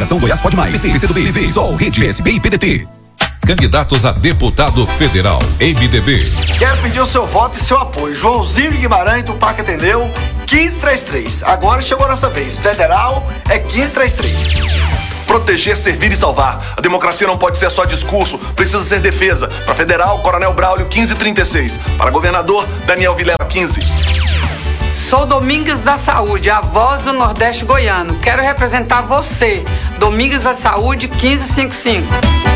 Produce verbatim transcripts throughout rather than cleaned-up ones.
Coligação Goiás Pode Mais. P C, P C do B, P V, Sol, Rede, S B e P D T. Candidatos a deputado federal, M D B. Quero pedir o seu voto e seu apoio. Joãozinho de Guimarães, do Parque Ateneu, quinze trinta e três. Agora chegou a nossa vez. Federal é quinze trinta e três. Proteger, servir e salvar. A democracia não pode ser só discurso, precisa ser defesa. Para federal, Coronel Braulio, quinze trinta e seis. Para governador, Daniel Vilela, quinze. Sou Domingues da Saúde, a voz do Nordeste goiano. Quero representar você. Domingues da Saúde, quinze cinquenta e cinco.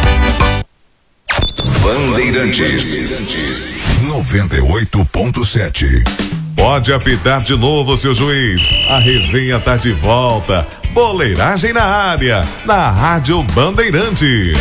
Bandeirantes noventa e oito ponto sete. Pode apitar de novo, seu juiz. A resenha tá de volta. Boleiragem na área, na Rádio Bandeirantes.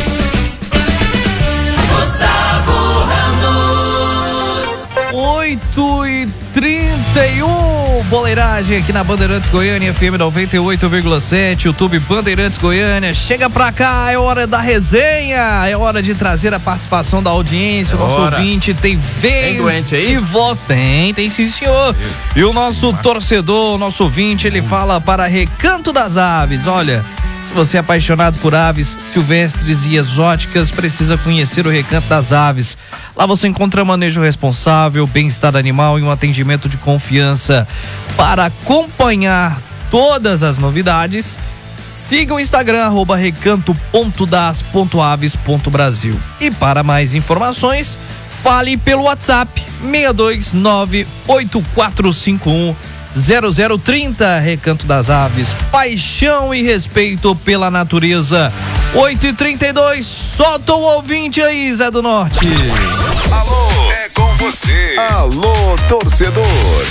Gustavo Ramos. oito e trinta e um. Boleiragem aqui na Bandeirantes Goiânia, F M noventa e oito vírgula sete, YouTube Bandeirantes Goiânia. Chega pra cá, é hora da resenha, é hora de trazer a participação da audiência. É o nosso hora. Ouvinte tem vez tem doente aí? E voz. Tem, tem sim, senhor. E o nosso torcedor, o nosso ouvinte, ele fala para Recanto das Aves. Olha, se você é apaixonado por aves silvestres e exóticas, precisa conhecer o Recanto das Aves. Lá você encontra manejo responsável, bem-estar animal e um atendimento de confiança. Para acompanhar todas as novidades, siga o Instagram, arroba recanto ponto das ponto aves ponto brasil. E para mais informações, fale pelo WhatsApp seis dois nove oito quatro cinco um zero zero três zero. Recanto das Aves, paixão e respeito pela natureza. oito e trinta e dois, solta o ouvinte aí, Zé do Norte. Alô, é com você. Alô, torcedor.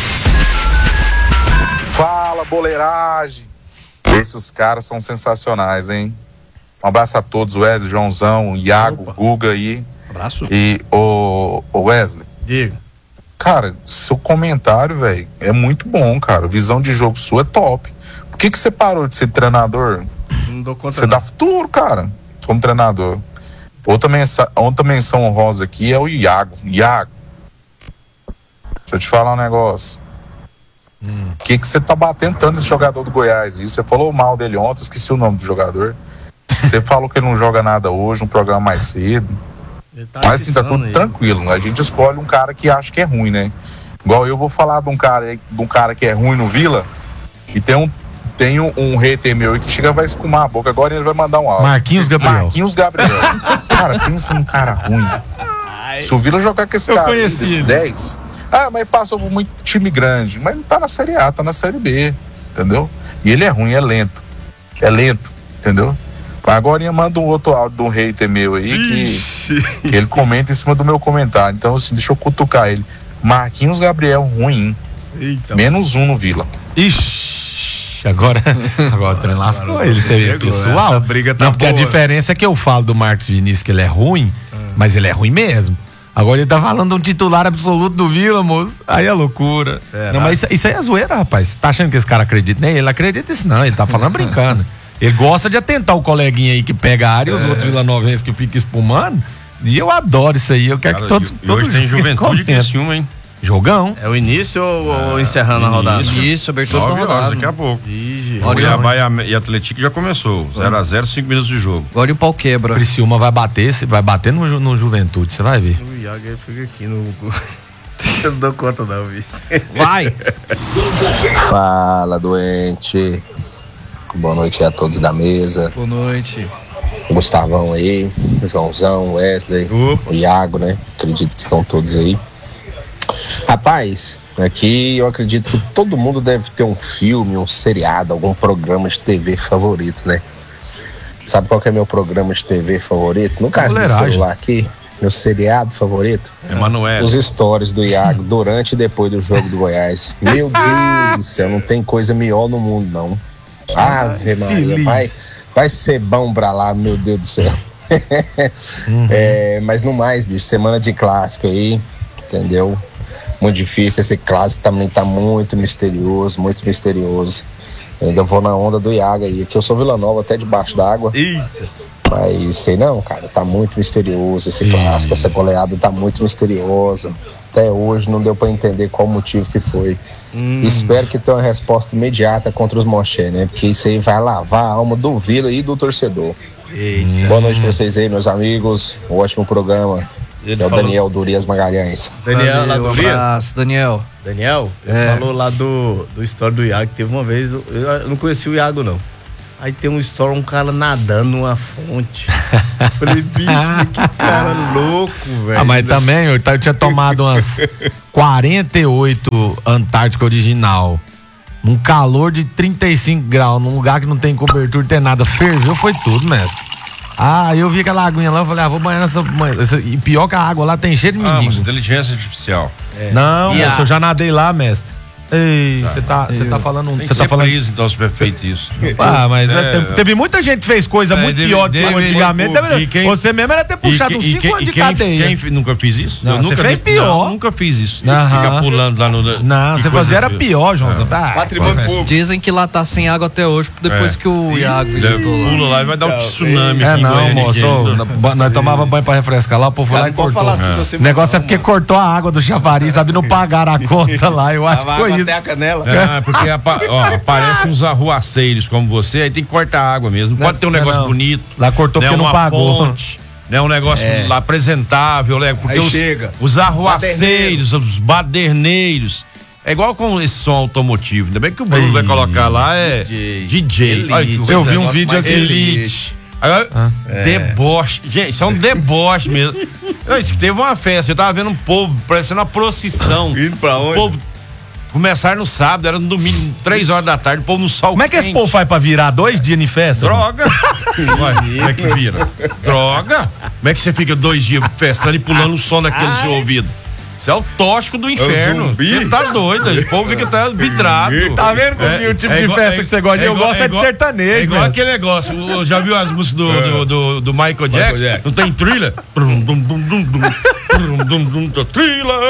Fala, boleiragem. Esses caras são sensacionais, hein? Um abraço a todos, Wesley, Joãozão, Iago, Opa. Guga aí. Abraço. E o, o Wesley. Diga. Cara, seu comentário, velho, é muito bom, cara. Visão de jogo sua é top. Por que que você parou de ser treinador? Não dou conta. Você dá futuro, cara, como treinador. Outra menção, outra menção honrosa aqui é o Iago. Iago, deixa eu te falar um negócio. O hum. que que você tá batendo tanto nesse jogador do Goiás? E você falou mal dele ontem, esqueci o nome do jogador. Você falou que ele não joga nada hoje, um programa mais cedo. Tá Mas assim, tá tudo aí. Tranquilo. A gente escolhe um cara que acha que é ruim, né? Igual eu vou falar de um cara, de um cara que é ruim no Vila, e tem um Tem um, um hater meu aí que chega e vai escumar a boca. Agora ele vai mandar um áudio. Marquinhos Gabriel. Marquinhos Gabriel. Cara, pensa num cara ruim. Ai, se o Vila jogar com esse cara desse dez. Ah, mas passou por muito time grande. Mas não tá na Série A, tá na Série B. Entendeu? E ele é ruim, é lento. É lento, entendeu? Agora eu mando um outro áudio de um hater meu aí que, que ele comenta em cima do meu comentário. Então, assim, deixa eu cutucar ele. Marquinhos Gabriel ruim. Eita, menos um no Vila. Ixi. Agora, agora o trem lascou ele, seria pessoal. Essa briga tá não, porque boa. A diferença é que eu falo do Marcos Vinícius que ele é ruim, hum. mas ele é ruim mesmo. Agora ele tá falando de um titular absoluto do Vila, moço. Aí é loucura. Será? Não, mas isso, isso aí é zoeira, rapaz. Você tá achando que esse cara acredita? Nem ele acredita nisso, não. Ele tá falando brincando. Ele gosta de atentar o coleguinha aí que pega a área e é. os outros vilanovenses que ficam espumando. E eu adoro isso aí. Eu quero cara, que todos. E hoje tem Juventude que Criciúma, hein? Jogão. É o início ou, é, ou encerrando a rodada? Isso, abertura da rodada. Daqui a pouco. Ih, Cuiabá e Atlético já começou. zero a zero, cinco minutos de jogo. Agora o pau quebra. O Criciúma vai bater, vai bater no, no Juventude, você vai ver. O Iago aí fica aqui no... Eu não dou conta não, bicho. Vai! Fala, doente. Boa noite a todos da mesa. Boa noite. O Gustavão aí, o Joãozão, o Wesley, Opa. o Iago, né? Acredito que estão todos aí. Rapaz, aqui eu acredito que todo mundo deve ter um filme, um seriado, algum programa de T V favorito, né? Sabe qual que é meu programa de T V favorito? No caso do celular aqui, meu seriado favorito? Emanuel. Os stories do Iago durante e depois do jogo do Goiás. Meu Deus do céu, não tem coisa melhor no mundo, não. Ave Maria, vai, vai ser bom pra lá, meu Deus do céu. uhum. é, mas no mais, bicho, semana de clássico aí, entendeu? Muito difícil, esse clássico também tá muito misterioso, muito misterioso. Eu ainda vou na onda do Iago aí, que eu sou Vila Nova até debaixo d'água. Mas sei não, cara, tá muito misterioso esse clássico, Eita. Essa goleada tá muito misteriosa. Até hoje não deu pra entender qual o motivo que foi. Hum. Espero que tenha uma resposta imediata contra os Moché, né? Porque isso aí vai lavar a alma do Vila e do torcedor. Eita. Boa noite pra vocês aí, meus amigos. Um ótimo programa. Ele é o falou... Daniel Durias Magalhães. Daniel, lá do Um abraço, Daniel. Daniel, ele é. falou lá do, do história do Iago. Teve uma vez, eu, eu não conheci o Iago, não. Aí tem uma história, um cara nadando numa fonte. Falei, bicho, que cara louco, velho. Ah, mas também, eu, eu tinha tomado umas quarenta e oito Antártica original. Num calor de trinta e cinco graus, num lugar que não tem cobertura, não tem nada. Ferveu, foi tudo, mestre. Ah, eu vi aquela aguinha lá, eu falei, ah, vou banhar nessa. Essa, e pior que a água lá tem cheiro de ah, mendigo. Inteligência artificial. É. Não, moço, a... eu já nadei lá, mestre. Ei, você tá, você tá falando. Você tá falando isso, então, se tiver feito isso. Ah, mas é, teve, teve muita gente que fez coisa é, muito deve, pior do que antigamente. Deve, quem, você mesmo era ter puxado uns cinco anos de quem, cadeia. Quem nunca fiz isso? Não, eu nunca você fez vi, pior. Não, nunca fiz isso. Aham. Fica pulando lá no. Não, você fazia era pior, João. É. Ah, Patrimônio público. Dizem que lá tá sem água até hoje, depois é. que o Iago visitou lá. Pula lá e vai dar um tsunami é, aqui. Não, moço. Nós tomávamos banho pra refrescar lá, o povo lá e cortou. O negócio é porque cortou a água do chafariz, sabe? Não pagaram a conta lá. Eu acho que foi isso. Até a canela. É, porque ó, aparecem uns arruaceiros como você, aí tem que cortar a água mesmo. Não, não pode ter um negócio não. bonito. Lá cortou né, porque não pagou. Fonte, né, um negócio é. lá apresentável, né, porque aí os, chega. os arruaceiros, os baderneiros. É igual com esse som automotivo. Ainda bem que o Bruno Ei, vai colocar lá é D J. D J. Elite, Olha, eu vi um vídeo assim. Elite. Agora, ah, é. deboche. Gente, isso é um deboche mesmo. Eu disse que teve uma festa, eu tava vendo um povo parecendo uma procissão. Indo pra onde? O povo começaram no sábado, era no domingo, três horas da tarde, o povo no sol. Como é que quente. esse povo faz pra virar dois dias em festa? Droga! Ué, como é que vira? Droga! Como é que você fica dois dias festando e pulando o som daquele no seu ouvido? Isso é o tóxico do inferno. Você tá doido, o povo fica até vidrado. Tá vendo como é, o tipo é de igual, festa é, que você gosta? É eu igual, gosto é, igual, é de sertanejo. É igual mesmo. Aquele negócio. Já viu as músicas do, do, do, do Michael, Michael Jackson? Jackson? Não tem trilha? Trilha!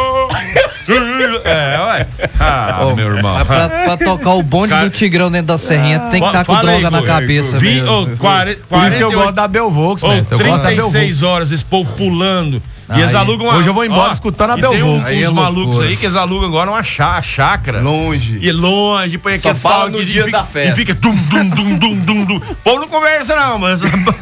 É, ué. Ah, oh, meu irmão. Pra, pra tocar o bonde Cara, do Tigrão dentro da serrinha, tem que estar tá com droga aí, na cabeça. Vi, oh, quarenta, Por isso que eu gosto da Belvox, oh, trinta e seis horas esse povo pulando. Aí, e eles alugam Hoje eu vou embora ó, escutando a Belvox. Tem um, uns é malucos aí que eles alugam agora uma chá, chácara. Longe. E longe, põe aqui. Só fala no dia da festa. E fica dum, dum, dum, dum, dum, dum. O povo não conversa não, mas...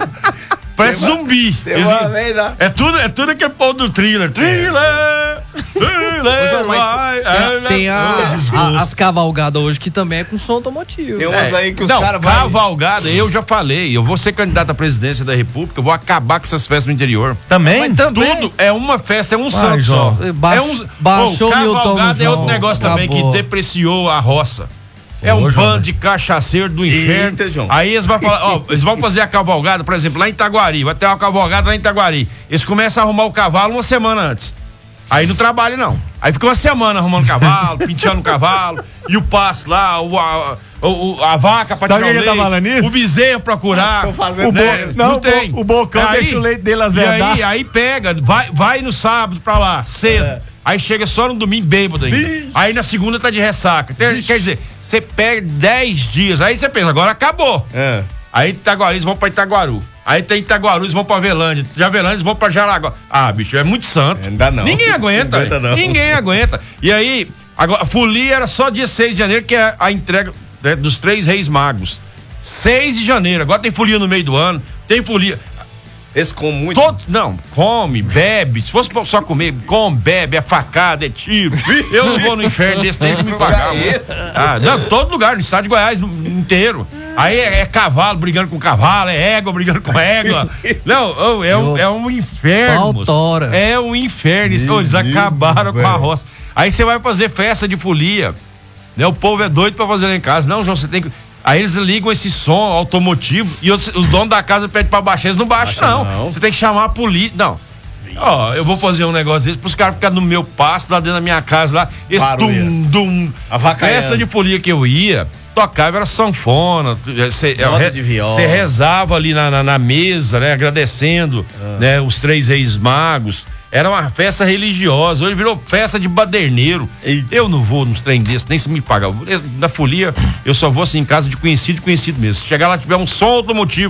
Parece tem zumbi. Tem uma, tem vez, né? É tudo, é tudo aquele povo do thriller. Thriller! Thriller! Vai, tem, tem a, a, as cavalgadas hoje que também é com som automotivo. Tem umas é. aí que os caras vão. Cavalgada, eu já falei. Eu vou ser candidato à presidência da República, eu vou acabar com essas festas no interior. Também? Mas também. Tudo é uma festa, é um santo só. Baixo, é um, baixou oh, Milton. Cavalgada é outro negócio acabou. também que depreciou a roça. É um Ô, bando João, de cachaceiro do inferno. Eita, aí eles vão falar, ó, eles vão fazer a cavalgada, por exemplo, lá em Itaguari, vai ter uma cavalgada lá em Itaguari. Eles começam a arrumar o cavalo uma semana antes. Aí não trabalha não. Aí fica uma semana arrumando cavalo, penteando o cavalo, e o pasto lá, o, a, o, a vaca pra tirar o leite, tá o bezerro pra curar. Fazendo, né? Não, não tem. O, o bocão aí, deixa o leite dele azedar. E aí, aí pega, vai, vai no sábado pra lá, cedo. É. Aí chega só no domingo bêbado ainda. Bicho. Aí na segunda tá de ressaca. Tem, quer dizer, você pega dez dias. Aí você pensa, agora acabou. É. Aí Itaguari, eles vão pra Itaguaru. Aí tem Itaguaru, eles vão pra Avelândia. De Avelândia, eles vão pra Jaraguá. Ah, bicho, é muito santo. Ainda não. Ninguém aguenta. Não aguenta não. Ninguém aguenta. E aí, agora, folia era só dia seis de janeiro, que é a entrega, né, dos três reis magos. seis de janeiro. Agora tem folia no meio do ano. Tem folia. Esse come muito? Todo, não, come, bebe. Se fosse só comer, come, bebe, é facada, é tiro. Eu não vou no inferno desse, nem se me pagar. Ah, não, todo lugar, no estado de Goiás inteiro. Aí é, é cavalo brigando com cavalo, é égua brigando com égua. Não, é, um, é um inferno. É um inferno. Eles, eles acabaram com a roça. Aí você vai fazer festa de folia. Né? O povo é doido pra fazer lá em casa. Não, João, você tem que. Aí eles ligam esse som automotivo e os, o dono da casa pede pra baixar, eles não baixam, não. não. Você tem que chamar a polícia. Não. Ó, oh, eu vou fazer um negócio desse pros caras ficarem no meu pasto, lá dentro da minha casa, lá. Esse dum, dum. A festa de folia que eu ia, tocava, era sanfona. Você re, rezava ali na, na, na mesa, né? Agradecendo, ah. né? Os três reis magos. Era uma festa religiosa, hoje virou festa de baderneiro. Eita. Eu não vou nos trem desses, nem se me pagar. Da folia, eu só vou assim em casa de conhecido, conhecido mesmo. Se chegar lá, tiver um som automotivo,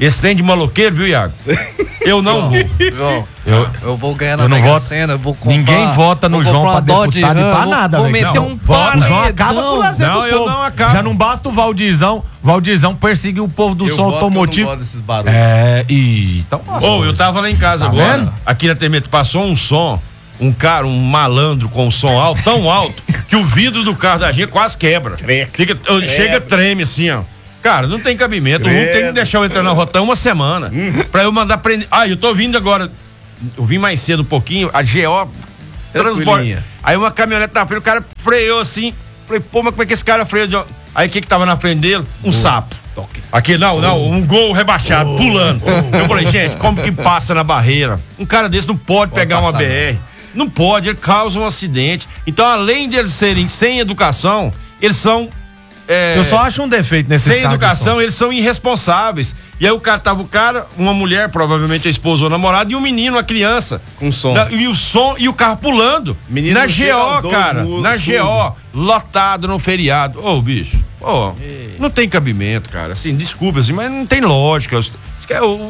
Esse trem de maloqueiro, viu, Iago? Eu não vou. João, eu, eu vou ganhar na eu não Mega voto. Sena, eu vou comprar. Ninguém vota no João pra Dodge deputado e pra Ram, nada, vou, vou velho. meter Não, um vota, o João acaba com o lazer Não, do eu povo. não acabo. Já não basta o Valdizão. Valdizão perseguiu o povo do Eu som voto que eu não automotivo. gosto desses barulhos. É, e então. Ô, eu tava lá em casa Tá agora, vendo? aqui na T V, passou um som, um cara, um malandro com um som alto, tão alto, que o vidro do carro da gente quase quebra. Fica, chega, treme assim, ó. Cara, não tem cabimento. Um tem que deixar eu entrar na rotão uma semana. Pra eu mandar prender. Ah, eu tô vindo agora. Eu vim mais cedo um pouquinho, a G O transporte. Aí uma caminhonete na frente, o cara freou assim. Falei, pô, mas como é que esse cara freou? de- Aí o que que tava na frente dele? Um sapo. Aqui, não, não, um gol rebaixado, pulando. Eu falei, gente, como que passa na barreira? Um cara desse não pode, pegar uma passar, B R. Não pode, ele causa um acidente. Então, além de eles serem sem educação, eles são. é, Eu só acho um defeito nesses Sem carros de educação, som. eles são irresponsáveis. E aí o cara tava o cara, uma mulher, provavelmente a esposa ou a namorada, e um menino, uma criança. Com som. Na- e o som e o carro pulando. Menino na chega aos G O, dois cara. muros, Na surdo. G O, lotado no feriado. Ô, bicho. Ô, não tem cabimento, cara. Assim, desculpa, assim, mas não tem lógica. Isso que é o.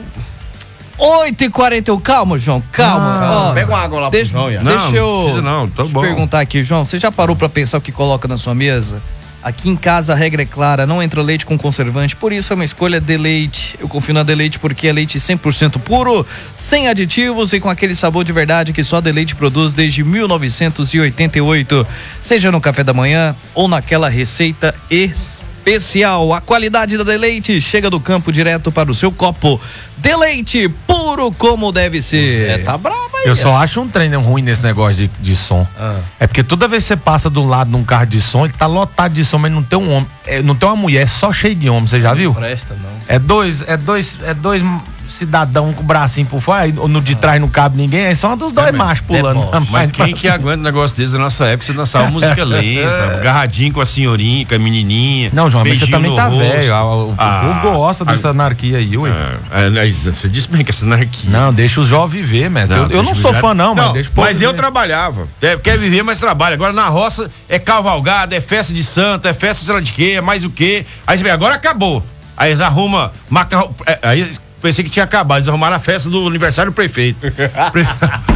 oito e quarenta e um, calma, João, calma. Ah, Ó, pega uma água lá pro deixa, João, Iago. deixa Não, eu não precisa não, tá te bom. perguntar aqui, João, você já parou pra pensar o que coloca na sua mesa? Aqui em casa a regra é clara, não entra leite com conservante, por isso é uma escolha Deleite. Eu confio na Deleite porque é leite cem por cento puro, sem aditivos e com aquele sabor de verdade que só a Deleite produz desde mil novecentos e oitenta e oito. Seja no café da manhã ou naquela receita especial. A qualidade da Deleite chega do campo direto para o seu copo. Deleite, puro como deve ser. É, tá bravo aí. Eu só acho um treino ruim nesse negócio de, de som. Ah. É porque toda vez que você passa do lado num carro de som, ele tá lotado de som, mas não tem um homem, é, não tem uma mulher, é só cheio de homem, você já viu? Não presta, não. É dois, é dois, é dois cidadão com o bracinho por fora, aí no de trás não cabe ninguém, aí só um dos dois machos pulando. É, mas quem que aguenta um negócio desse na nossa época? Você dançava música lenta, agarradinho com a senhorinha, com a menininha. Não, João, mas você beijinho também no tá rosto. velho. O, o Ah, povo gosta dessa ah, anarquia aí, ué. É, é, você disse bem que essa anarquia. Não, deixa os jovens viver, mestre. eu, eu não deixa sou eu fã, não, mas não, deixa o povo Mas eu viver. trabalhava. É, quer viver, mas trabalha. Agora na roça é cavalgada, é festa de santo, é festa sei lá de quê, é mais o quê. Aí você vê, agora acabou. Aí eles arrumam macarrão. é, Aí pensei que tinha acabado, eles arrumaram a festa do aniversário do prefeito. Pre-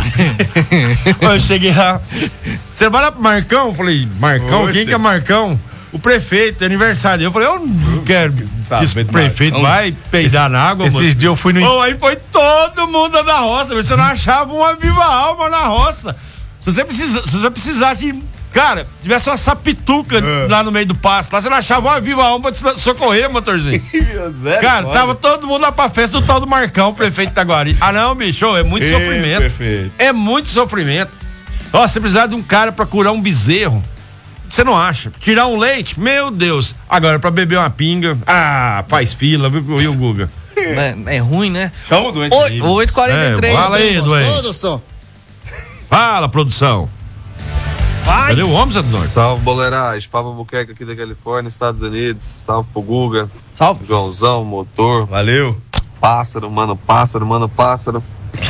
eu cheguei lá. Você vai lá pro Marcão? Eu falei, Marcão? Oxe. Quem que é Marcão? O prefeito, aniversário. Eu falei, eu não quero que esse prefeito Marcão. vai peidar na água, Esses moço. dias eu fui no. Ô, aí foi todo mundo na roça, você não achava uma viva alma na roça. Se você, precisa, se você precisasse de. Cara, se tivesse uma sapituca lá no meio do pasto, lá você não achava uma viva alma pra te socorrer, motorzinho. Cara, tava todo mundo lá pra festa do tal do Marcão, prefeito de Itaguari. Ah, não, bicho, é muito Ei, sofrimento. prefeito. É muito sofrimento. Ó, você precisar de um cara pra curar um bezerro. Você não acha? Tirar um leite? Meu Deus. Agora, pra beber uma pinga, ah, faz fila, viu, viu Guga? É, é ruim, né? Chama o doente. oito e quarenta e três. É, fala aí, doente. Fala, produção. Vai. Cadê o homem, Zé do Norte? Salve, boleiragem. Fábio Buquerque aqui da Califórnia, Estados Unidos. Salve pro Guga. Salve. Joãozão, motor. Valeu. Pássaro, mano, pássaro, mano, pássaro.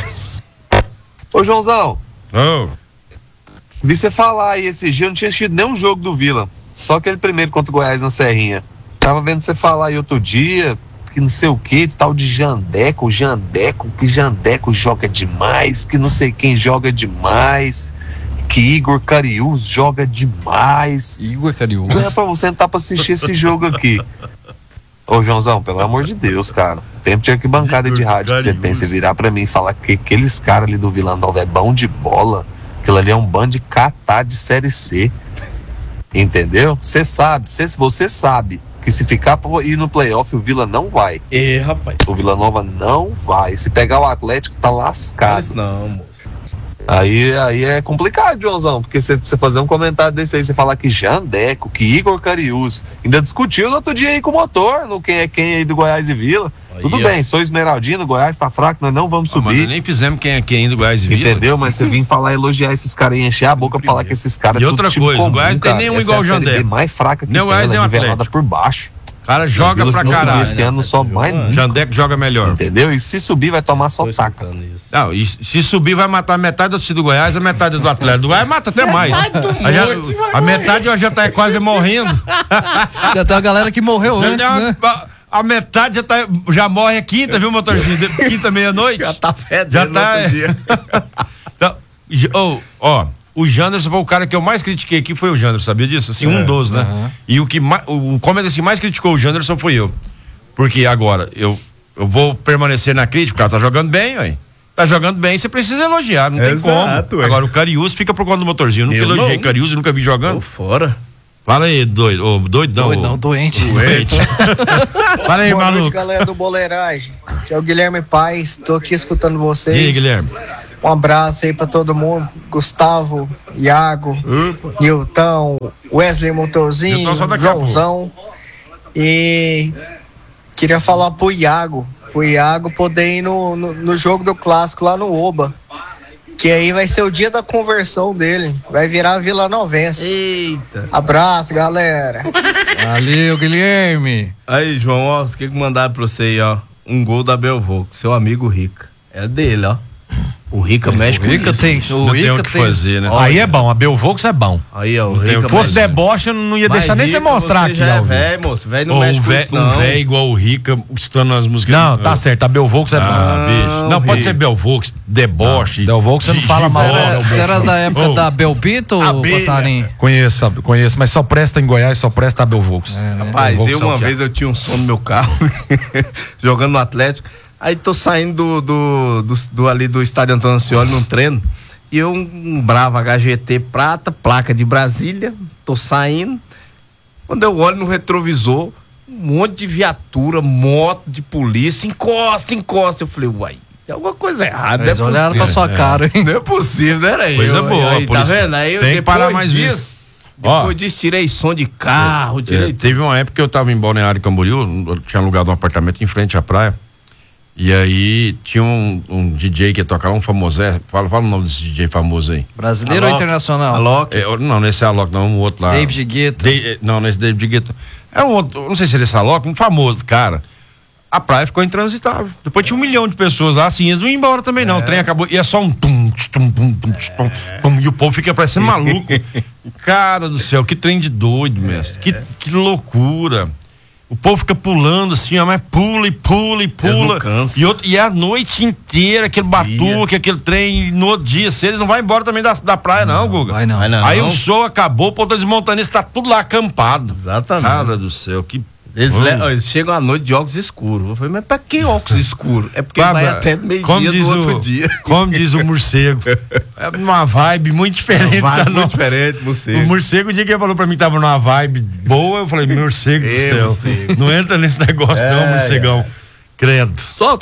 Ô, Joãozão. Oh. Vi você falar aí esse dia, eu não tinha assistido nenhum jogo do Vila. Só aquele primeiro contra o Goiás na Serrinha. Tava vendo você falar aí outro dia, que não sei o que, tal de Jandeco, Jandeco, que Jandeco joga demais, que não sei quem joga demais, que Igor Cariús joga demais. Igor Cariús? Não é pra você entrar pra assistir esse jogo aqui. Ô, Joãozão, pelo amor de Deus, cara. Tempo de arquibancada de rádio que você tem, você virar pra mim e falar que aqueles caras ali do Vila Nova é bom de bola. Aquilo ali é um bando de catar de Série C. Entendeu? Você sabe, cê, você sabe que se ficar pra ir no playoff, o Vila não vai. E rapaz. O Vila Nova não vai. Se pegar o Atlético, tá lascado. Não, moço. Aí, aí é complicado, Joãozão, porque você fazer um comentário desse aí, você falar que Jandeco, que Igor Cariús, ainda discutiu no outro dia aí com o motor, no quem é quem aí do Goiás e Vila. Aí, Tudo ó. bem, sou esmeraldino, Goiás tá fraco, nós não vamos subir. Mas nem fizemos quem é quem do Goiás e Vila. Entendeu? Mas você vir falar, elogiar esses caras e encher a boca pra falar que esses caras E outra coisa, o Goiás não tem nenhum igual o Jandeco. mais fraca que nem o tem, Goiás nem o nivelada Atlético. por baixo. O cara joga Vila, pra se não subir caralho. esse ano só mais nunca. Jandeco joga melhor. Entendeu? E se subir vai tomar só taca. Não, e se subir vai matar metade do time do Goiás, a metade do Atlético. Do Goiás mata até mais. A, já, a metade já tá quase morrendo. Já tem uma galera que morreu Já antes, tem uma- né? a- a metade já, tá, já morre a quinta, viu, motorzinho? De- Quinta, meia-noite. Já tá fedendo Já no tá. outro dia. Então, j- oh, ó, o Janderson foi o cara que eu mais critiquei aqui, foi o Janderson, sabia disso? Assim, um É, dos, né? aham. E o que mais, o comentarista que mais criticou o Janderson foi eu. Porque agora, eu, eu vou permanecer na crítica, o cara tá jogando bem, ué. Tá jogando bem, você precisa elogiar, não tem Exato, como. ué. Agora, o Cariús fica por conta do motorzinho. Eu nunca Eu elogiei não. Cariús, eu nunca vi jogando. Tô fora. Fala aí, doido, ô, doidão. Doidão, ô. doente. Doente. Fala aí, Boa maluco. noite, galera do Boleiragem. Que é o Guilherme Paes, tô aqui escutando vocês. E aí, Guilherme? Um abraço aí pra todo mundo. Gustavo, Iago, Nilton, Wesley Motorzinho, Nilton só daqui a pouco. Joãozão. E queria falar pro Iago, pro Iago poder ir no, no, no jogo do clássico lá no Oba. Que aí vai ser o dia da conversão dele. Vai virar Vila Novense. Eita. Abraço, galera. Valeu, Guilherme. Aí, João, ó, o que que mandaram pra você aí, ó? Um gol da Belvoco, seu amigo Rica. Era dele, ó. O Rica mexe o com Rica isso. tem, o Não tem Rica o que tem. fazer, né? Aí é bom, a Belvox é bom. Aí, ó, o Não tem o Rica que Se fosse fazer. deboche, eu não ia deixar nem você mostrar você aqui. já é ao vivo. velho, moço. Velho não Ô, mexe um com velho isso, não. um velho igual o Rica, estando nas músicas. Não, tá certo, a Belvox é bom. Ah, bicho. Não, pode ser Belvox, deboche. Belvox você não de- fala de- mal. Você era, Belvox. você era da época Ô. da Belbito, Abelha. passarinho? Conheço, conheço, mas só presta em Goiás, só presta a Belvox. Rapaz, Belvox eu é o uma que é. vez eu tinha um som no meu carro, jogando no Atlético. Aí tô saindo do, do, do, do- ali do estádio Antônio Ascioli num treino. E eu, um bravo H G T prata, placa de Brasília, tô saindo. Quando eu olho no retrovisor, um monte de viatura, moto de polícia, encosta, encosta. Eu falei, uai, tem alguma coisa errada. Eles não é olharam pra possível. sua cara, hein? Não é possível, não era Coisa eu. boa, Aí, por tá isso vendo? Aí eu tem que parar depois mais disso, vezes. Ó. Depois disso, tirei som de carro, tirei É, teve uma época que eu tava em Balneário Camboriú, eu tinha alugado um apartamento em frente à praia. E aí tinha um, um D J que ia tocar, um famoso. é, Fala, fala o nome desse D J famoso aí. Brasileiro ou Alok. internacional? Alok. É, não, nesse é Alok, não, um outro lá. David Guetta. Da- é, não, nesse David Guetta. É um outro, não sei se ele é esse Alok, um famoso, cara. A praia ficou intransitável. Depois tinha um milhão de pessoas lá, assim, eles não iam embora também, não. O trem acabou, e é só um tum, tch, tum, tum, tum, tch, tum, tum, e o povo fica parecendo maluco. Cara do céu, que trem de doido, mestre. Que, que loucura. O povo fica pulando assim, ó, mas pula e pula e Eles pula. não cansam. E, outro, e é a noite inteira, aquele batuque, aquele trem, e no outro dia, se eles não vão embora também da, da praia, não, Guga. Vai não. Vai não. Aí o show acabou, o povo tá desmontando isso, tá tudo lá acampado. Exatamente. Cara do céu, que. Eles, Hum. le- ó, eles chegam à noite de óculos escuros. Eu falei, mas pra que óculos escuros? É porque Pra- vai pra- até como meio-dia diz do outro o- dia. Como diz o morcego. É uma vibe muito diferente Uma vibe da muito nossa. diferente, morcego. O morcego, o dia que ele falou pra mim que tava numa vibe boa, eu falei, morcego do É, céu. morcego. Não entra nesse negócio, não, É, morcegão. Credo. Solta.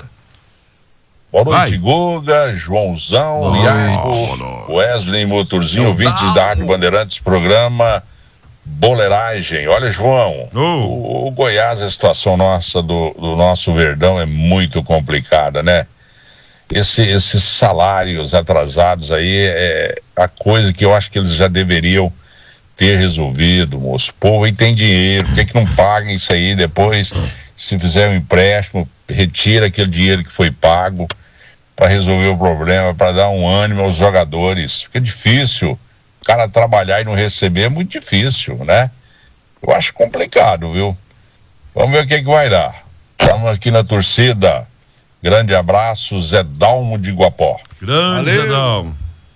Boa noite, Vai. Guga, Joãozão, Boa Iago, noite. Wesley, Motorzinho, ouvintes da Rádio Bandeirantes, programa Boleiragem. Olha, João, o, o Goiás, a situação nossa do, do nosso Verdão é muito complicada, né? Esse, esses salários atrasados aí é a coisa que eu acho que eles já deveriam ter resolvido, moço. O povo aí tem dinheiro, por que que não pagam isso aí depois? Se fizer um empréstimo, retira aquele dinheiro que foi pago para resolver o problema, para dar um ânimo aos jogadores. Fica difícil. O cara trabalhar e não receber é muito difícil, né? Eu acho complicado, viu? Vamos ver o que que vai dar. Estamos aqui na torcida. Grande abraço, Zé Dalmo de Guapó. Grande, Valeu. Zedão.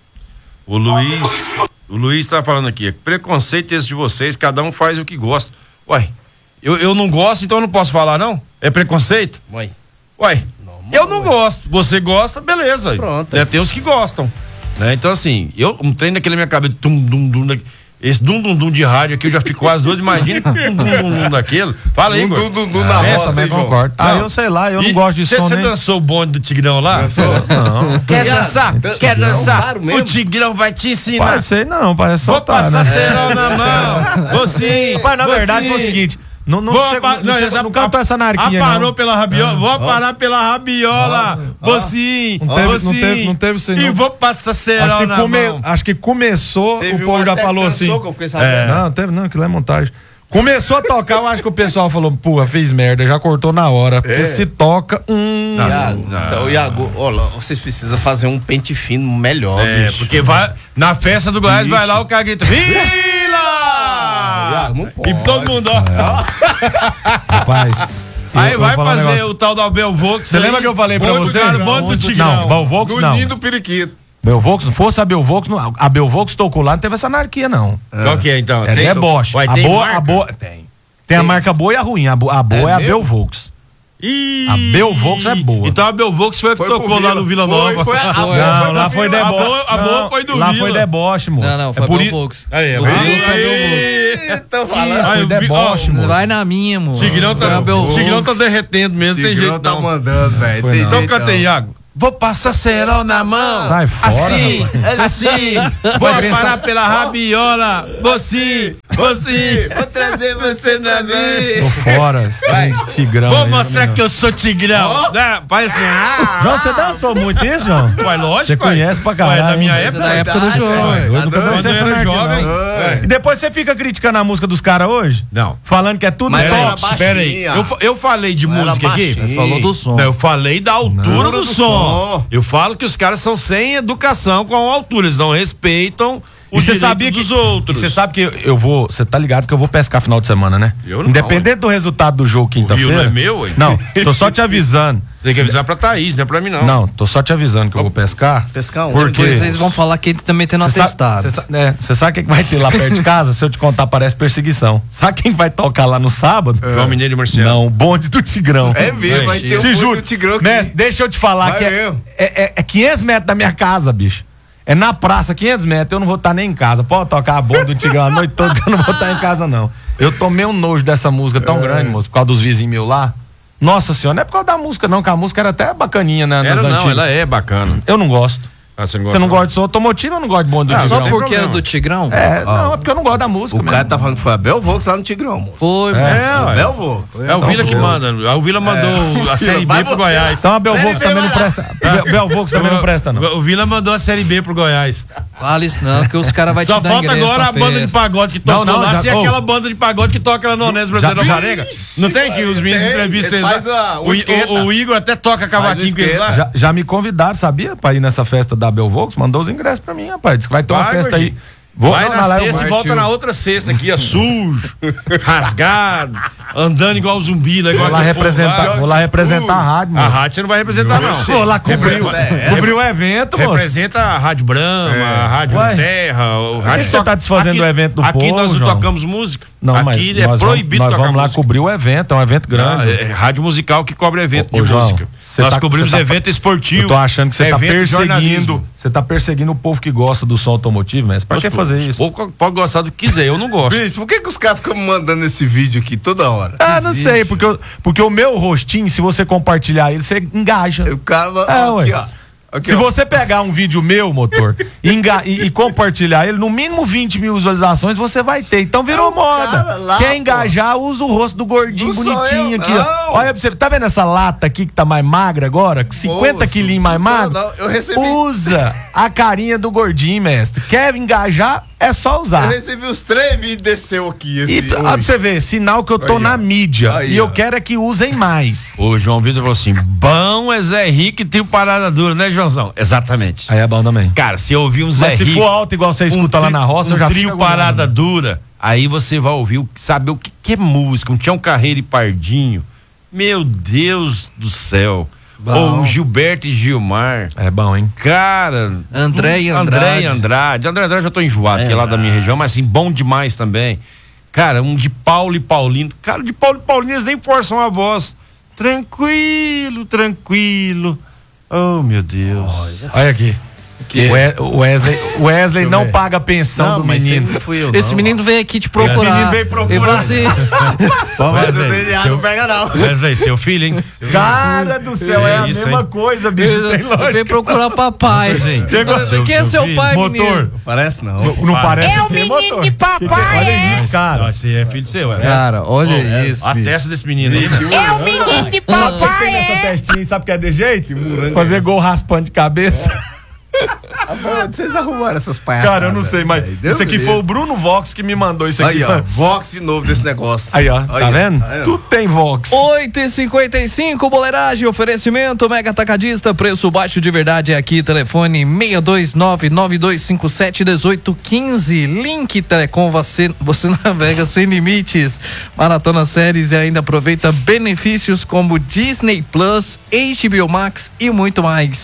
O Luiz, o Luiz tá falando aqui, preconceito esse de vocês, cada um faz o que gosta. Uai, eu, eu não gosto, então eu não posso falar, não? É preconceito? Mãe. Uai, eu não gosto, você gosta, beleza. Pronto. Né, tem os que gostam. Né? Então, assim, eu, um trem daquele na minha cabeça, tum, dum, dum, da- esse dum, dum, dum de rádio aqui, eu já fico quase doido, imagina um dum, dum, dum, dum daquele. Fala aí, Dum, Igor. dum, dum na Ah, roça, essa hein, mesmo João? Concordo. Ah, eu sei lá, eu não gosto de som, Você nem- dançou o bonde do Tigrão lá? Dançou? Não. Quer dançar? Quer Tigrão? dançar? Claro mesmo. O Tigrão vai te ensinar. Parece ser não, parece Vou soltar, passar né? cerol na mão. Vou sim. Rapaz, na vou verdade sim. foi o seguinte, não, não, Vou chega, apa- não, não, chega- essa- não cantou essa anarquia, Aparou não. pela rabiola. Ah, vou ó. parar pela rabiola. Vou sim. Não teve- vou não sim. teve- não teve isso aí, E não. vou passar cerol Acho que, na come- mão. acho que começou, Teve o povo uma já até falou que assim. dançou, que eu fiquei sabendo. É, não, teve, não, aquilo é montagem. Começou a tocar, eu acho que o pessoal falou, pô, fez merda, já cortou na hora. Porque É. se toca, hum. Iago, céu, Iago, olha, vocês precisam fazer um pente fino melhor, É, bicho. porque vai, na festa do Goiás Bicho. vai lá, o cara grita, Vila! Iago, não pode. E todo mundo, ó. Rapaz, Aí vai fazer o tal da Belvox. Você lembra que eu falei pra você? Bonde do Tigrão. Não, Belvox não. Ninho do Periquito. Belvox, não fosse a Belvox, não, a Belvox tocou lá, não teve essa anarquia, não. Qual que é, então? É deboche. Vai, a tem boa, marca? a boa, tem. Tem a marca boa e a ruim. A, bo, a boa é, é a mesmo? Belvox. Ih, a Belvox é boa. Então a Belvox foi a que Foi tocou pro lá Vila. no Vila Nova. Foi, foi a- a boa não, foi lá pro foi Vila. deboche. A boa- A boa não, foi do lá Vila. foi deboche, moço. Não, não, foi É por i- Belvox. Aí, O vai. Vila foi Aí, tô falando. Foi deboche, moço. Vai na minha, moço. Tigrão tá, Foi a Belvox. Tigrão tá derretendo mesmo, tem Tigrão jeito tá não. mandando, velho. Foi Tem não. Então jeito canta não. aí, Iago. Vou passar cerol na mão. Sai fora, Assim, rapaz. assim. Vou Vai pensar- parar pela rabiola. Vou sim, vou sim. Vou trazer você na Tô vida. fora, esse trem de tigrão. Vou aí, mostrar meu. que eu sou tigrão. Né? Faz assim. Ah, João, você dançou muito isso, João? Ué, lógico. Você conhece pra caralho. Ué, da minha hein? época. Da época do João. Ué, eu nunca Quando dancei eu essa era anarquia, jovem. não. É. E depois você fica criticando a música dos caras hoje? Não. Falando que é tudo Mas era top. baixinha. Pera aí, eu, fa- eu falei de Era música aqui. baixinho. Falou do som. Não, eu falei da altura Não. do, Do som. som. Eu falo que os caras são sem educação com a altura, eles não respeitam E o você direito sabia que dos outros. Você sabe que eu vou, você tá ligado que eu vou pescar final de semana, né? Eu não, Independente do resultado do jogo quinta-feira. não é meu, ué? Não, tô só te avisando. Tem que avisar pra Thaís, não é pra mim não. Não, tô só te avisando que eu vou pescar. Pescar um. Porque Depois vocês vão falar que ele também tem no Você atestado. sabe, você sabe, é, você sabe o que que vai ter lá perto de casa? Se eu te contar, parece perseguição. Sabe quem vai tocar lá no sábado? João Mineiro e Marciano. Não, o bonde do Tigrão. É mesmo, vai ter um Te bonde juro. do Tigrão aqui. Mestre, deixa eu te falar Vai que é, mesmo. é, é- é quinhentos metros da minha casa, bicho. É na praça, quinhentos metros, eu não vou estar nem em casa. Pode tocar a bonde do Tigrão a noite toda que eu não vou estar em casa, não. Eu tomei um nojo dessa música tão grande, moço, por causa dos vizinhos meus lá. Nossa senhora, não é por causa da música, não, que a música era até bacaninha, né? Era nas não, antigas. ela é bacana. Eu não gosto. Ah, você não Você não gosta de som automotivo, eu não gosto de bonde do Ah, Tigrão. Só tem porque é problema. do Tigrão? É, não, é porque eu não gosto da música O mesmo. cara tá falando que foi a Belvox lá no Tigrão, moço. Foi, É, mano. É, ué. Belvox. É o Vila que manda. O Vila mandou a Série Vai B pro você Goiás. Então a Belvox Série B também não vai lá. presta. Bel- Belvox também não presta, não. O Vila mandou a Série B pro Goiás. Fala isso não, que os caras vão te Só dar falta ingresso agora pra a banda de festa. pagode que toca Não, não, lá. já- Se é oh. aquela banda de pagode que toca lá no Onésio Brasileiro da Varenga. Não tem que os meninos Tem, entrevistam eles eles faz lá? a- um O, esquenta. o- o Igor até toca cavaquinho com eles lá. Já, já me convidaram, sabia? Pra ir nessa festa da Belvox, mandou os ingressos pra mim, rapaz. Disse que vai ter uma Vai, festa gordinho. aí. Vou Vai não, na lá eu- sexta e volta na outra sexta aqui, ó, sujo, rasgado, andando igual zumbi, né? Igual Vou lá aquele povo representar, lá. vou lá representar a rádio, A moço. rádio você não vai representar, não. Vou lá cobrir, Repre- cobrir o evento, moço. Representa a Rádio Brahma, a Rádio Ué. Terra, o Por que Rádio que você tá desfazendo aqui, o evento do aqui povo, nós não João? tocamos música. Não, aqui mas é nós proibido vamos, nós tocar vamos lá música. cobrir o evento, é um evento grande. Não, é rádio musical que cobra evento Ô, de ô, João, música. você Nós tá- cobrimos você tá- evento esportivo. Eu tô achando que você tá evento de jornalismo. perseguindo. Você tá perseguindo o povo que gosta do som automotivo, mas pra Mas, que pô, fazer os isso? povo pode gostar do que quiser, eu não gosto. Bicho, por que, que os caras ficam me mandando esse vídeo aqui toda hora? Ah, não sei, porque, eu- porque o meu rostinho, se você compartilhar ele, você engaja. O cara. É, ó, ué. aqui, ó. Aqui, Se ó. você pegar um vídeo meu, motor, e, enga- e- e compartilhar ele, no mínimo vinte mil visualizações você vai ter. Então virou É o cara moda. lá, Quer pô. engajar, usa o rosto do gordinho Não sou bonitinho eu, aqui, ó. não. Olha pra você, tá vendo essa lata aqui que tá mais magra agora? cinquenta Moço, quilinhos mais não sou magro? não. Eu recebi- Usa a carinha do gordinho, mestre. Quer engajar, é só usar. Eu recebi os três vídeos desceu aqui. Esse, E, ó, pra você ver, sinal que eu tô Aí, na ó. mídia. Aí, e eu ó. quero é que usem mais. O João Vitor falou assim: bom é Zé Rico e tem parada dura, né, Joãozão? Exatamente. Aí é bom também. Cara, se eu ouvir um Zé Mas se Rico. for alto igual você escuta lá tri- na roça, um eu já trio fico parada agoniado. dura, aí você vai ouvir, o- saber o que, que é música, um Tião Carreiro e Pardinho. Meu Deus do céu. Bom. Ou Gilberto e Gilmar. É bom, hein? Cara. André e André Andrade. e Andrade. André e Andrade eu já tô enjoado, que é lá da minha região, mas assim, bom demais também. Cara, um de Paulo e Paulino. Cara, de Paulo e Paulino eles nem forçam a voz. Tranquilo, tranquilo. Oh, meu Deus. Olha aqui. O We- o Wesley, o Wesley não paga a pensão Não, do mas menino. sempre fui eu, Esse não. menino veio aqui te Esse procurar. menino veio procurar. E você. Mas o Wesley, D N A seu- não pega, não. Wesley, seu filho, hein? Cara do céu, é, a isso, mesma hein? coisa, bicho. Tem lógica. Veio procurar papai. Seu- Quem é seu seu filho? pai, Motor. menino? Parece não. Não, não parece É o ser menino motor. de papai, Olha é? isso, cara. Não, esse é filho seu, é. Cara, olha isso. A bicho. testa desse menino aí. né? É o menino de Sabe o que papai, tem nessa é? testinha, sabe o que é de jeito? Fazer gol raspando de cabeça. Onde vocês arrumaram essas palhaçadas? Cara, eu não sei, mas Deus isso aqui beleza. foi o Bruno Vox que me mandou isso aqui. Aí, ó, Vox de novo desse negócio. Aí, ó, tá Aí, vendo? aí, ó. Tudo tem Vox. oito e cinquenta e cinco, boleiragem, oferecimento, Mega Atacadista, preço baixo de verdade é aqui, telefone seis dois nove, nove dois cinco sete, um oito um cinco, Link Telecom, você, você navega sem limites, maratona séries e ainda aproveita benefícios como Disney Plus, H B O Max e muito mais.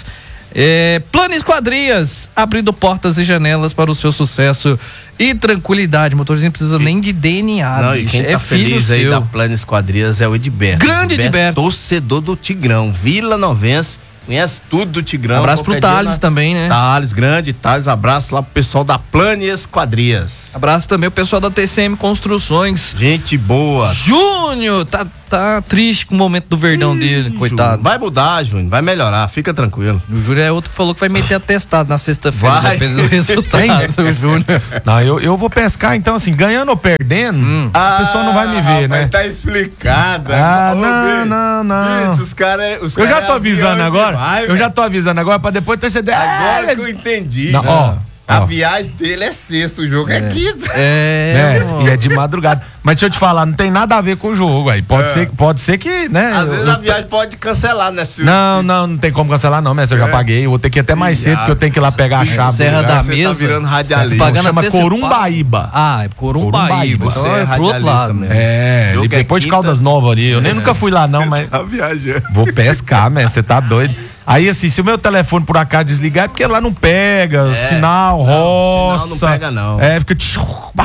É, Plano Esquadrias, abrindo portas e janelas para o seu sucesso e tranquilidade. O motorista não precisa nem de D N A. Não, bicho. e quem tá é filho feliz aí seu. da Plano Esquadrias é o Edberto. Grande Edberto. Torcedor do Tigrão, Vila Novense, conhece tudo do Tigrão. Abraço pro Qualquer dia Thales na- também, né? Thales, grande Thales, abraço lá pro pessoal da Plano Esquadrias. Abraço também o pessoal da T C M Construções. Gente boa. Júnior, tá, tá triste com o momento do Verdão dele, coitado. Vai mudar, Júnior, vai melhorar, fica tranquilo. O Júnior é outro que falou que vai meter atestado na sexta-feira, Vai. dependendo do resultado, o Júnior. Não, eu, eu vou pescar, então, assim, ganhando ou perdendo, a pessoa não vai me ver, né? Mas tá explicado. Ah, Ô, não, Bê, não, não. Isso, os caras. Os Eu já cara tô é avisando avião agora. demais, eu velho. já tô avisando agora pra depois torcer. Agora É, que eu entendi. Não, ó, A ó. viagem dele é sexta, o jogo é, quinta. É, É, e é de madrugada. Mas deixa eu te falar, não tem nada a ver com o jogo aí. Pode, É. ser, pode ser que, né? Às eu- vezes a viagem pode cancelar, né, Silvio? Não, não, não tem como cancelar, não, mestre. Eu já É. paguei. Eu vou ter que ir até mais cedo, porque eu tenho que ir lá pegar a chave. do Serra lugar. da Você Mesa. tá virando radialista. Pagando Chama antecipado. Corumbaíba. Ah, é Corumbaíba. Corumbaíba. Então Você é é pro outro radialista lado. mesmo. É, Jogo ali é depois de quinta. Caldas Novas ali. Eu nem nunca fui lá, não, mas Tá viajando. vou pescar, mestre. Você tá doido. Aí, assim, se o meu telefone por acaso desligar, é porque lá não pega, É. sinal, Não, roça. sinal não pega, não. É, fica. tch,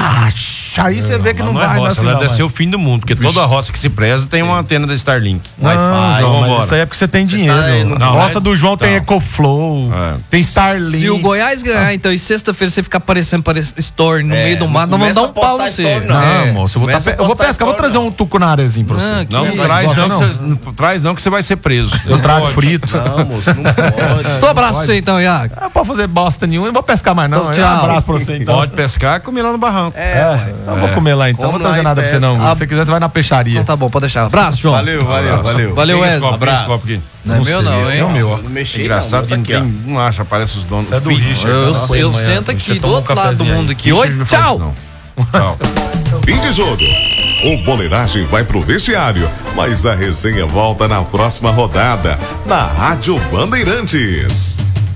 baixa, Aí você vê que não, não vai é roça, dar ela sinal, deve ser o mas- fim do mundo, porque toda roça que se preza tem uma antena da Starlink. Não, João, mas isso aí é porque você tem dinheiro. aí no- a Não, roça é- do João tem Não. Ecoflow, É. tem Starlink. Se o Goiás ganhar, então, e sexta-feira você ficar aparecendo para store no É, meio do não mato, nós vamos começa dar um a postar pau no você. story, Não, É. moço, eu vou, Começa tá pe- a eu vou postar pescar, vou story, trazer não. um tucunarezinho pra você. Ah, que- Não, Que- traz não, gosta que você, não traz não que você vai ser preso. Eu trago frito. Não, moço, não pode. Só um abraço pra você então, Iago. Não pode fazer bosta nenhuma, não vou pescar mais não. Então, Um tchau. abraço pra você então. Pode pescar e comer lá no barranco. É, então vou comer lá então, Come não vou trazer lá e nada pra você não. pesca. Se você quiser, você vai na peixaria. Então tá bom, pode deixar. Abraço, João. Valeu, valeu, valeu. Valeu, Pega esse Wesley. copo, pega esse copo aqui. Não é meu sei, não, esse hein? é o meu, ó. Não mexi, Engraçado que não, não, bota aqui, tem, não acha, aparece os donos. Isso é do Filho. Richard. Eu, Não, eu amanhã. sento aqui Você do toma um outro lado do cafezinho mundo aí. aqui. Oi, Richard não faz tchau. isso, não. Tchau. Fim de jogo. O Boleiragem vai pro vestiário, mas a resenha volta na próxima rodada, na Rádio Bandeirantes.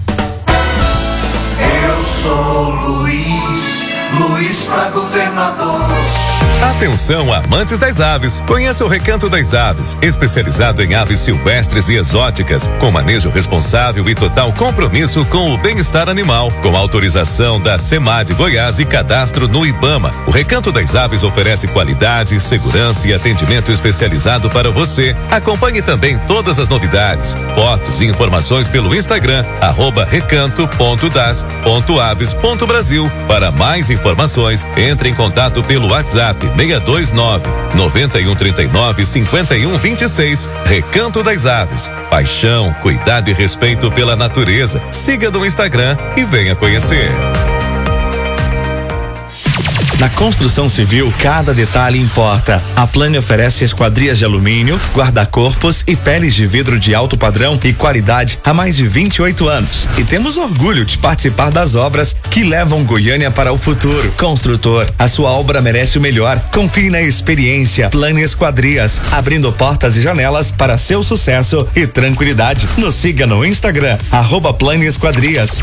Eu sou Luiz, Luiz pra governador. Atenção, amantes das aves. Conheça o Recanto das Aves, especializado em aves silvestres e exóticas, com manejo responsável e total compromisso com o bem-estar animal. Com autorização da SEMAD Goiás e cadastro no IBAMA, o Recanto das Aves oferece qualidade, segurança e atendimento especializado para você. Acompanhe também todas as novidades, fotos e informações pelo Instagram, arroba recanto ponto das ponto aves ponto brasil. Para mais informações, entre em contato pelo WhatsApp seis dois nove, nove um três nove, cinco um dois seis. Recanto das Aves. Paixão, cuidado e respeito pela natureza. Siga no Instagram e venha conhecer. Na construção civil, cada detalhe importa. A Plane oferece esquadrias de alumínio, guarda-corpos e peles de vidro de alto padrão e qualidade há mais de vinte e oito anos. E temos orgulho de participar das obras que levam Goiânia para o futuro. Construtor, a sua obra merece o melhor. Confie na experiência Plane Esquadrias, abrindo portas e janelas para seu sucesso e tranquilidade. Nos siga no Instagram, arroba Plane Esquadrias.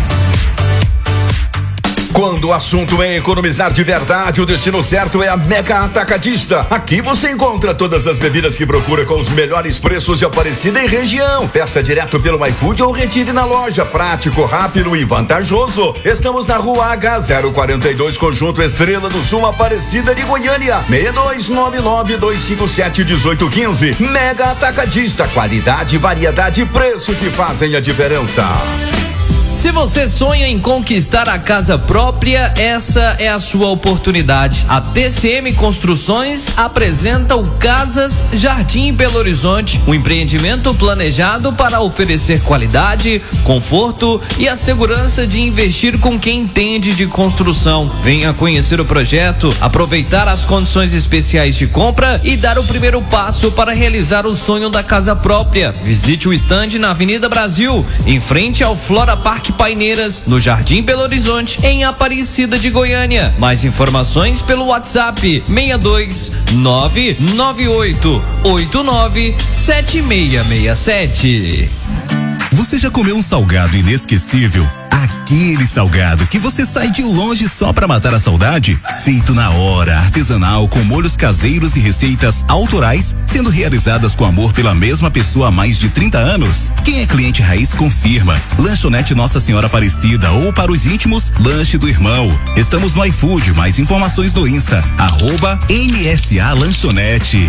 Quando o assunto é economizar de verdade, o destino certo é a Mega Atacadista. Aqui você encontra todas as bebidas que procura com os melhores preços de Aparecida e região. Peça direto pelo iFood ou retire na loja. Prático, rápido e vantajoso. Estamos na rua H zero quarenta e dois, Conjunto Estrela do Sul, Aparecida de Goiânia. seis dois nove nove, dois cinco sete, um oito um cinco. Mega Atacadista. Qualidade, variedade e preço que fazem a diferença. Se você sonha em conquistar a casa própria, essa é a sua oportunidade. A T C M Construções apresenta o Casas Jardim Belo Horizonte, um empreendimento planejado para oferecer qualidade, conforto e a segurança de investir com quem entende de construção. Venha conhecer o projeto, aproveitar as condições especiais de compra e dar o primeiro passo para realizar o sonho da casa própria. Visite o estande na Avenida Brasil, em frente ao Flora Park Parque Paineiras, no Jardim Belo Horizonte, em Aparecida de Goiânia. Mais informações pelo WhatsApp seis dois nove nove oito oito nove sete seis seis sete. Você já comeu um salgado inesquecível? Aquele salgado que você sai de longe só pra matar a saudade? Feito na hora, artesanal, com molhos caseiros e receitas autorais, sendo realizadas com amor pela mesma pessoa há mais de trinta anos. Quem é cliente raiz confirma. Lanchonete Nossa Senhora Aparecida, ou para os íntimos, Lanche do Irmão. Estamos no iFood, mais informações no Insta, arroba N S A Lanchonete.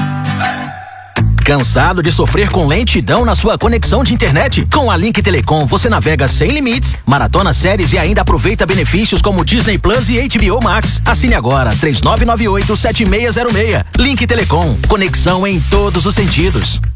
Cansado de sofrer com lentidão na sua conexão de internet? Com a Link Telecom você navega sem limites, maratona séries e ainda aproveita benefícios como Disney Plus e H B O Max. Assine agora três nove nove oito sete seis zero seis. Link Telecom, conexão em todos os sentidos.